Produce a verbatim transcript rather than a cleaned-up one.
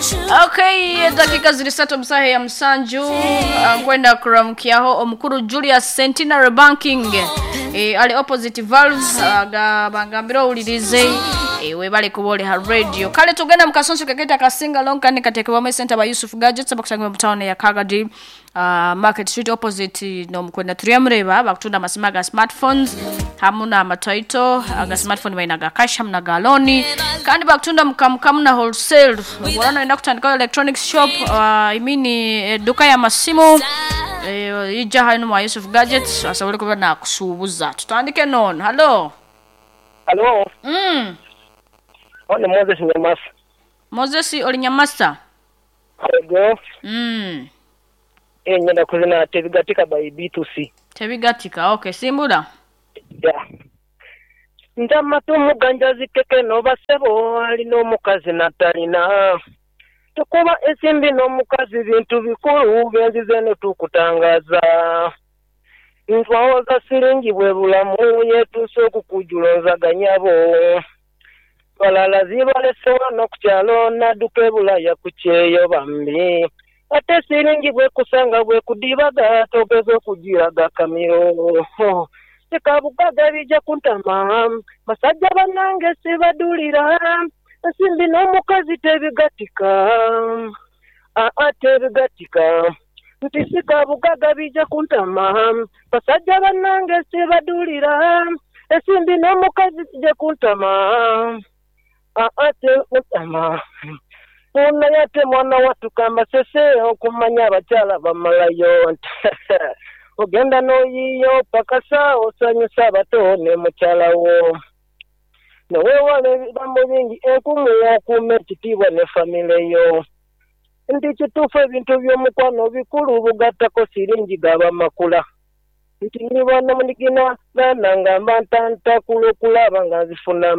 Okay, dakika zilisatu msahe ya msanju kwenda uh, kuramkiaho omukuru Julius Centenary Banking e, ali opposite valve aga bangambiro ulirize e, webale kubole ha radio kale tugenda mukasonso kaketa kasinga long kandi katekewa mu center ba Yusuf Gadgets abakusanga mu town ya Kagadi uh, Market Street opposite no mukwenda Triamreba bakutunda masimaga smartphones hamuna matoito aga smartphone bainaga cash hamuna galoni kandi bakutunda mukamkamu na wholesale ubona enda kutandika electronics shop uh, imini eh, duka ya masimu eh, ija hano mu Yusuf Gadgets asabule kuba na kusubuza tutandike non hello hello mm Ole Moses Nyamasa. Moses oli Nyamasa. Ego. Mm. Eh nyenda kuzina tebigatika by B two C. Tebigatika. Okay, simbuda. Yeah. Ndama tumuganja zikeke no basebo ali no mukazi natalina. Tukuba esimbi no mukazi bintu bikuru byenzize no tukutangaza. Ntwaoza siringi bwebulamu yetu so kukujulonza ganyabo. Balala zibale sewa no kuchalo na dukebula ya kucheyo bambi ate siringi bwe kusanga bwe kudibaga togezo kujiraga kamiro tekabugaga bija kuntama masajja banange sibadulira simbi no mukazi tebigatika a ate bigatika ntisika bugaga bija kuntama masajja banange sibadulira simbi no mukazi tije kuntama ate utama una yate mwana watu kama sese okumanya abachala bamalayo ogenda no yiyo pakasa osanyusa batone muchala wo nawe wale bambo bingi ekumu okume kitibwa ne family yo ndi kitufe bintu byo mukwano bikulu bugatta ko siringi gaba makula nti nibona munikina nanga mbantanta kulo kulaba ngazifuna